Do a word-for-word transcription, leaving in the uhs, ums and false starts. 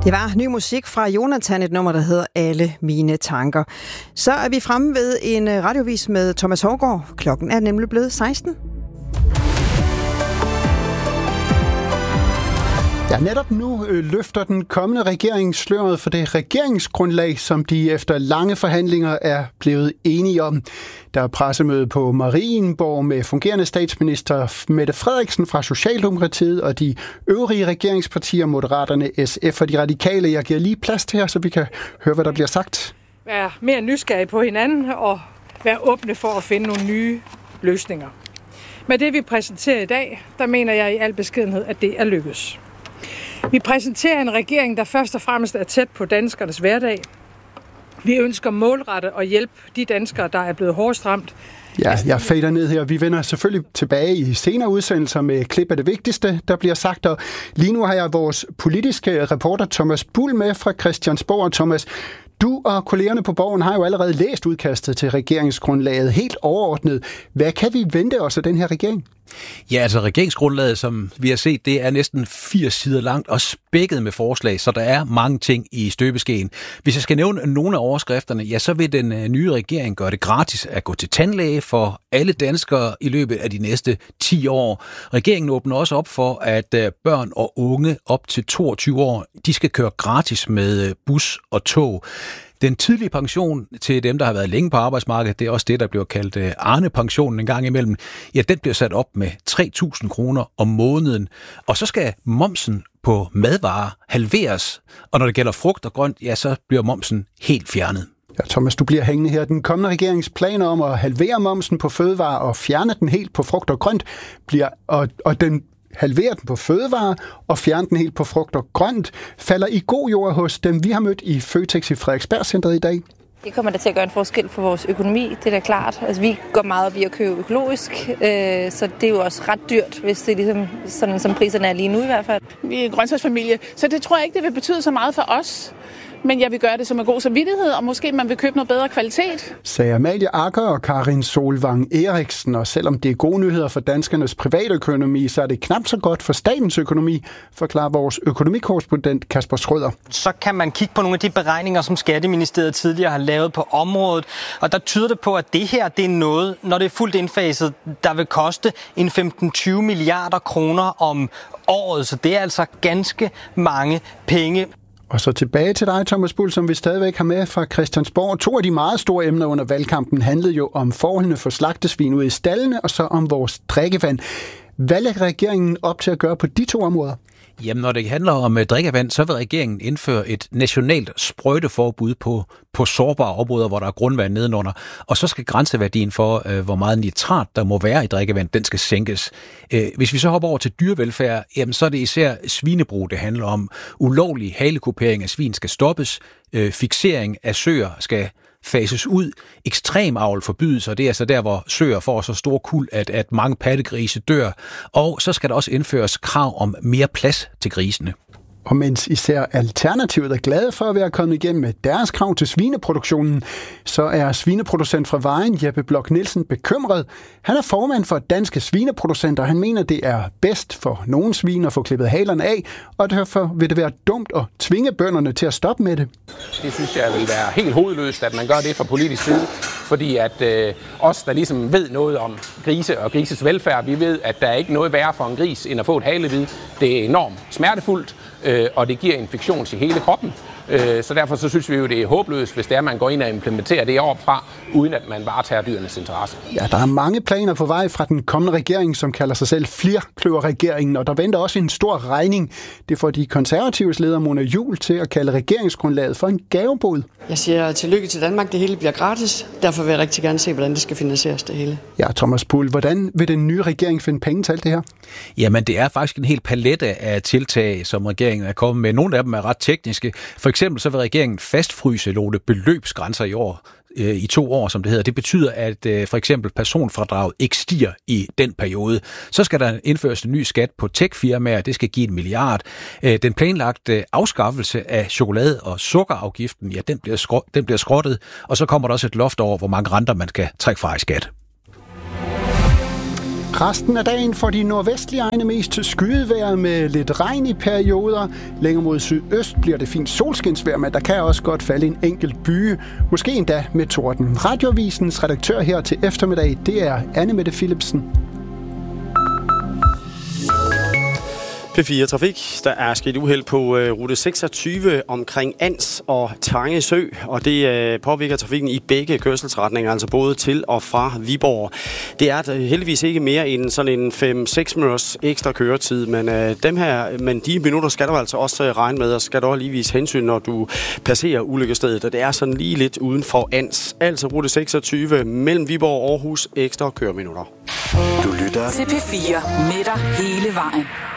Det var ny musik fra Jonathan, et nummer, der hedder Alle mine tanker. Så er vi fremme ved en radiovis med Thomas Hougaard. Klokken er nemlig blevet seksten. Ja, netop nu øh, løfter den kommende regering sløret for det regeringsgrundlag, som de efter lange forhandlinger er blevet enige om. Der er pressemøde på Marienborg med fungerende statsminister Mette Frederiksen fra Socialdemokratiet og de øvrige regeringspartier, Moderaterne, S F og de radikale. Jeg giver lige plads til her, så vi kan høre, hvad der bliver sagt. Være mere nysgerrige på hinanden og være åbne for at finde nogle nye løsninger. Med det, vi præsenterer i dag, der mener jeg i al beskedenhed, at det er lykkes. Vi præsenterer en regering, der først og fremmest er tæt på danskernes hverdag. Vi ønsker målrettet at hjælpe de danskere, der er blevet hårdest ramt. Ja, jeg fader ned her. Vi vender selvfølgelig tilbage i senere udsendelser med klip af det vigtigste, der bliver sagt. Og lige nu har jeg vores politiske reporter Thomas Bull med fra Christiansborg. Og Thomas, du og kollegerne på Borgen har jo allerede læst udkastet til regeringsgrundlaget helt overordnet. Hvad kan vi vente os af den her regering? Ja, altså regeringsgrundlaget, som vi har set, det er næsten firs sider langt og spækket med forslag, så der er mange ting i støbeskeen. Hvis jeg skal nævne nogle af overskrifterne, ja, så vil den nye regering gøre det gratis at gå til tandlæge for alle danskere i løbet af de næste ti år. Regeringen åbner også op for, at børn og unge op til toogtyve år, de skal køre gratis med bus og tog. Den tidlige pension til dem, der har været længe på arbejdsmarkedet, det er også det, der bliver kaldt Arne-pensionen en gang imellem. Ja, den bliver sat op med tre tusind kroner om måneden. Og så skal momsen på madvarer halveres. Og når det gælder frugt og grønt, ja, så bliver momsen helt fjernet. Ja, Thomas, du bliver hængende her. Den kommende regerings planer om at halvere momsen på fødevarer og fjerne den helt på frugt og grønt, bliver, og, og den halvere den på fødevarer og fjerne den helt på frugt og grønt, falder i god jord hos dem, vi har mødt i Føtex i Frederiksberg-centret i dag. Det kommer da til at gøre en forskel for vores økonomi, det er da klart. Altså, vi går meget op i at købe økologisk, øh, så det er jo også ret dyrt, hvis det er ligesom, sådan som priserne er lige nu i hvert fald. Vi er en grøntsagsfamilie, så det tror jeg ikke, det vil betyde så meget for os. Men jeg vil gøre det som en god samvittighed, og måske man vil købe noget bedre kvalitet. Sagde Amalie Akker og Karin Solvang Eriksen, og selvom det er gode nyheder for danskernes privatøkonomi, så er det knap så godt for statens økonomi, forklarer vores økonomikorrespondent Kasper Schrøder. Så kan man kigge på nogle af de beregninger, som Skatteministeriet tidligere har lavet på området, og der tyder det på, at det her det er noget, når det er fuldt indfaset, der vil koste en femten til tyve milliarder kroner om året, så det er altså ganske mange penge. Og så tilbage til dig, Thomas Bull, som vi stadigvæk har med fra Christiansborg. To af de meget store emner under valgkampen handlede jo om forholdene for slagtesvin ude i staldene, og så om vores drikkevand. Hvad lægger regeringen op til at gøre på de to områder? Jamen, når det handler om drikkevand, så vil regeringen indføre et nationalt sprøjteforbud på, på sårbare områder, hvor der er grundvand nedenunder. Og så skal grænseværdien for, øh, hvor meget nitrat der må være i drikkevand, den skal sænkes. Øh, hvis vi så hopper over til dyrevelfærd, jamen, så er det især svinebrug, det handler om. Ulovlig halekupering af svin skal stoppes. Øh, fiksering af søer skal fases ud. Ekstrem avl forbydes, og det er altså der, hvor søer får så stor kuld, at, at mange pattegrise dør. Og så skal der også indføres krav om mere plads til grisene. Og mens især Alternativet er glade for at være kommet igennem med deres krav til svineproduktionen, så er svineproducent fra Vejen, Jeppe Blok Nielsen, bekymret. Han er formand for danske svineproducenter. Han mener, det er bedst for nogle svin at få klippet halerne af, og derfor vil det være dumt at tvinge bønderne til at stoppe med det. Det synes jeg vil være helt hovedløst, at man gør det fra politisk side, fordi at øh, os, der ligesom ved noget om grise og grises velfærd, vi ved, at der er ikke noget værre for en gris, end at få et halevid. Det er enormt smertefuldt, øh, og det giver infektion til hele kroppen. Øh, så derfor så synes vi jo, det er håbløst, hvis det er, at man går ind og implementerer det oppefra, uden at man bare tager dyrenes interesse. Ja, der er mange planer på vej fra den kommende regering, som kalder sig selv Flerkløver-regeringen, og der venter også en stor regning. Det får de konservatives leder Mona Juul til at kalde regeringsgrundlaget for en gavebod. Jeg siger tillykke til Danmark, det hele bliver gratis. Derfor vil jeg rigtig gerne se, hvordan det skal finansieres det hele. Ja, Thomas Bull, hvordan vil den nye regering finde penge til alt det her? Jamen, det er faktisk en hel palette af tiltag, som regeringen er kommet med. Nogle af dem er ret tekniske. For eksempel så vil regeringen fastfryse nogle beløbsgrænser i år, øh, i to år, som det hedder. Det betyder, at øh, for eksempel personfradraget ikke stiger i den periode. Så skal der indføres en ny skat på tech-firmaer. Det skal give en milliard. Øh, den planlagte afskaffelse af chokolade- og sukkerafgiften, ja, den bliver, skro- den bliver skrottet. Og så kommer der også et loft over, hvor mange renter man skal trække fra i skat. Resten af dagen får de nordvestlige egne mest til skydevejr med lidt regn i perioder. Længere mod sydøst bliver det fint solskinsvejr, men der kan også godt falde en enkelt byge. Måske endda med torden. Radioavisens redaktør her til eftermiddag, det er Anne Mette Philipsen. P fire Trafik. Der er sket uheld på øh, rute seksogtyve omkring Ans og Tange Sø, og det øh, påvirker trafikken i begge kørselsretninger, altså både til og fra Viborg. Det er heldigvis ikke mere end sådan en fem seks minutters ekstra køretid, men, øh, dem her, men de minutter skal du altså også øh, regne med, og skal du også lige vise hensyn, når du passerer ulykkestedet, og det er sådan lige lidt uden for Ans. Altså rute seksogtyve mellem Viborg og Aarhus, ekstra køreminutter. Du lytter til P fire med dig hele vejen.